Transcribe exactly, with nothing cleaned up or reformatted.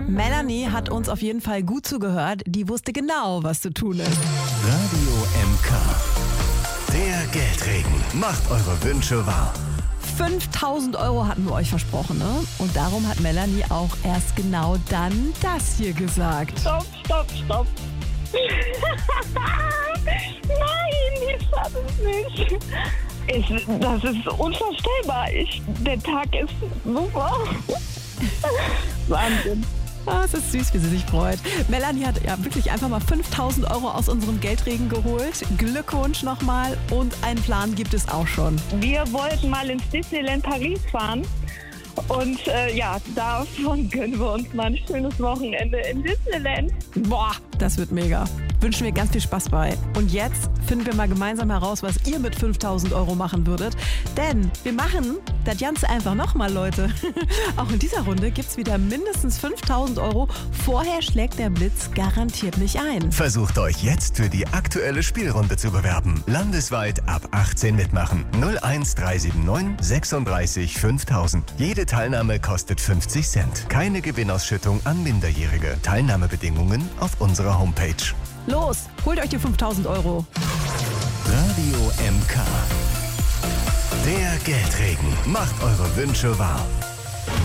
Melanie hat uns auf jeden Fall gut zugehört. Die wusste genau, was zu tun ist. Radio M K. Der Geldregen. Macht eure Wünsche wahr. fünftausend Euro hatten wir euch versprochen, ne? Und darum hat Melanie auch erst genau dann das hier gesagt. Stopp, stopp, stopp. Nein, ich schaff es nicht. Ich, das ist unvorstellbar. Ich, der Tag ist super. Wahnsinn. Ah, es ist süß, wie sie sich freut. Melanie hat ja wirklich einfach mal fünftausend Euro aus unserem Geldregen geholt. Glückwunsch nochmal und einen Plan gibt es auch schon. Wir wollten mal ins Disneyland Paris fahren. Und äh, ja, davon gönnen wir uns mal ein schönes Wochenende in Disneyland. Boah, das wird mega. Wünschen wir ganz viel Spaß bei. Und jetzt finden wir mal gemeinsam heraus, was ihr mit fünftausend Euro machen würdet. Denn wir machen das Ganze einfach nochmal, Leute. Auch in dieser Runde gibt es wieder mindestens fünftausend Euro. Vorher schlägt der Blitz garantiert nicht ein. Versucht euch jetzt für die aktuelle Spielrunde zu bewerben. Landesweit ab achtzehn mitmachen. null eins drei sieben neun sechsunddreißig fünftausend. Jede Teilnahme kostet fünfzig Cent. Keine Gewinnausschüttung an Minderjährige. Teilnahmebedingungen auf unserer Homepage. Los, holt euch die fünftausend Euro. Radio M K. Der Geldregen. Macht eure Wünsche wahr.